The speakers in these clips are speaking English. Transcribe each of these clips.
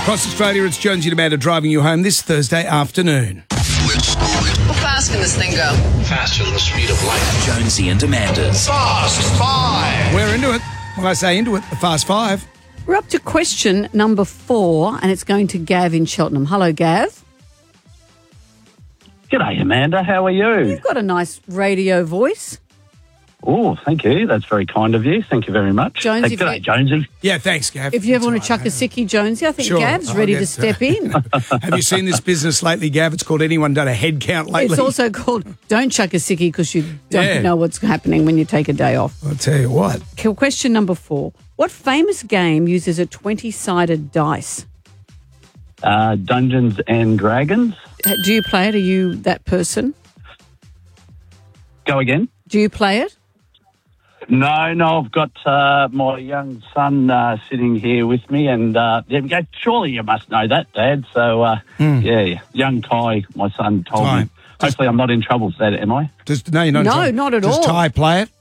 Across Australia, it's Jonesy and Amanda driving you home this Thursday afternoon. How fast can this thing go? Faster than the speed of light. Jonesy and Amanda's Fast Five. We're into it. When I say into it, the Fast Five. We're up to question number 4, and it's going to Gav in Cheltenham. Hello, Gav. G'day, Amanda. How are you? You've got a nice radio voice. Oh, thank you. That's very kind of you. Thank you very much. Jonesy, Hey, g'day, Jonesy. Yeah, thanks, Gav. If you ever That's want to all chuck right. a sickie, Jonesy, I think Sure, Gav's I'll ready get to step in. Have you seen this business lately, Gav? It's called Anyone Done a Head Count lately? It's also called Don't Chuck a Sickie because you don't Yeah. know what's happening when you take a day off. I'll tell you what. Question number 4. What famous game uses a 20-sided dice? Dungeons and Dragons. Do you play it? Are you that person? Go again. Do you play it? No, I've got my young son sitting here with me, and there we go. Surely you must know that, Dad. So, yeah, young Ty, my son, told Ty. me. Hopefully I'm not in trouble for that, am I? No, you're not. No, not at all. Does Ty play it?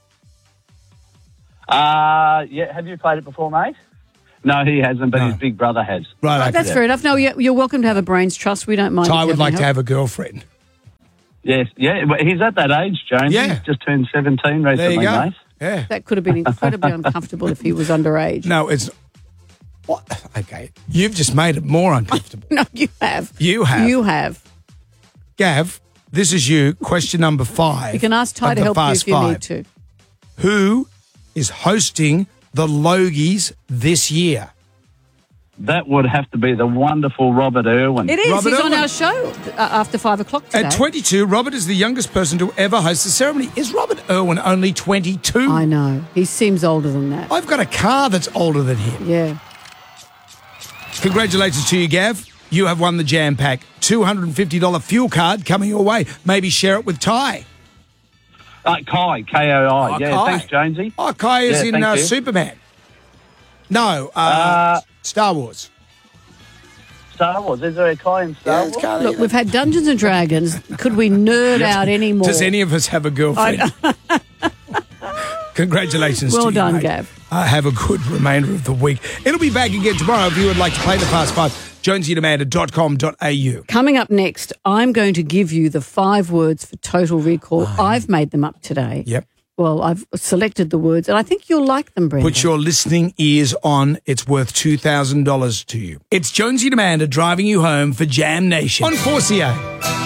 Yeah, have you played it before, mate? No, he hasn't, but No. his big brother has. Right, okay. That's fair enough. No, you're welcome to have a brains trust. We don't mind. Ty if you would like help. to have a girlfriend. Yes, yeah, but he's at that age, Jones. Yeah. He's just turned 17 recently, There you go. mate. Yeah. That could have been incredibly uncomfortable if he was underage. No, it's... What? Okay. You've just made it more uncomfortable. No, you have. You have. You have. Gav, this is you. Question number 5. You can ask Ty of to the help you Fast if you Five. need to. Who is hosting the Logies this year? That would have to be the wonderful Robert Irwin. It is. Robert He's on Irwin. our show after 5 o'clock today. At 22, Robert is the youngest person to ever host the ceremony. Is Robert Irwin only 22? I know. He seems older than that. I've got a car that's older than him. Yeah. Congratulations to you, Gav. You have won the Jam Pack. $250 fuel card coming your way. Maybe share it with Ty. Kai, K-O-I. Oh, yeah, Kai. thanks, Jonesy. Oh, Kai is Yeah, in thank you. Superman. No, Star Wars. Star Wars. Is there a Kai in Star Wars? Look, we've had Dungeons and Dragons. Could we nerd out any more? Does any of us have a girlfriend? Congratulations to Well you, done, mate. Gav. Have a good remainder of the week. It'll be back again tomorrow if you would like to play the Fast Five. JonesyandAmanda.com.au. Coming up next, I'm going to give you the 5 words for Total Recall. I've made them up today. Yep. Well, I've selected the words, and I think you'll like them, Brenda. Put your listening ears on. It's worth $2,000 to you. It's Jonesy and Amanda driving you home for Jam Nation on 4CA.